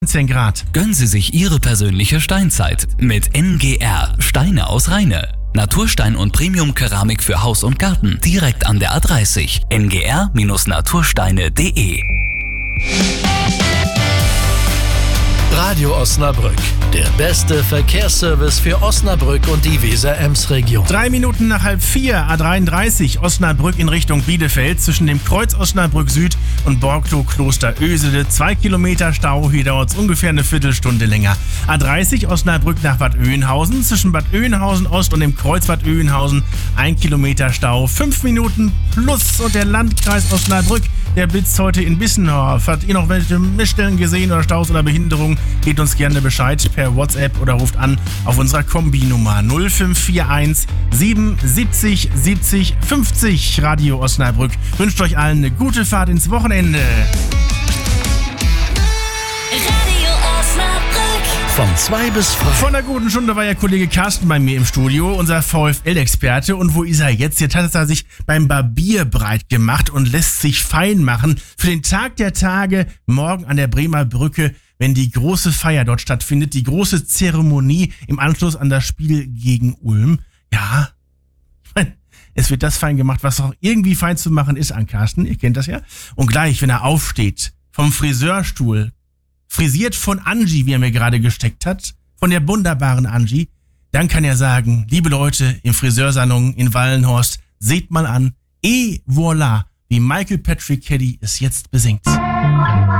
10 Grad. Gönnen Sie sich Ihre persönliche Steinzeit mit NGR Steine aus Rheine. Naturstein und Premium-Keramik für Haus und Garten direkt an der A30. ngr-natursteine.de. Radio Osnabrück, der beste Verkehrsservice für Osnabrück und die Weser-Ems-Region. 3 Minuten nach 3:30, A33 Osnabrück in Richtung Bielefeld zwischen dem Kreuz Osnabrück Süd und Borglow Kloster Ösede. 2 Kilometer Stau, hier dauert es ungefähr eine Viertelstunde länger. A30 Osnabrück nach Bad Oeynhausen zwischen Bad Oeynhausen Ost und dem Kreuz Bad Oeynhausen. 1 Kilometer Stau, 5 Minuten plus. Und der Landkreis Osnabrück, der blitzt heute in Bissenhorf. Habt ihr noch welche Missstellen gesehen oder Staus oder Behinderungen? Gebt uns gerne Bescheid per WhatsApp oder ruft an auf unserer Kombi-Nummer 0541 77 70 50. Radio Osnabrück wünscht euch allen eine gute Fahrt ins Wochenende. Radio Osnabrück. Von 2 bis 5. Vor einer guten Stunde war ja Kollege Carsten bei mir im Studio, unser VfL-Experte. Und wo ist er jetzt? Jetzt hat er sich beim Barbier breit gemacht und lässt sich fein machen für den Tag der Tage morgen an der Bremer Brücke, wenn die große Feier dort stattfindet, die große Zeremonie im Anschluss an das Spiel gegen Ulm. Ja, es wird das fein gemacht, was auch irgendwie fein zu machen ist an Carsten. Ihr kennt das ja. Und gleich, wenn er aufsteht, vom Friseurstuhl, frisiert von Angie, wie er mir gerade gesteckt hat, von der wunderbaren Angie, dann kann er sagen, liebe Leute im Friseursalon in Wallenhorst, seht mal an, et voilà, wie Michael Patrick Kelly es jetzt besingt.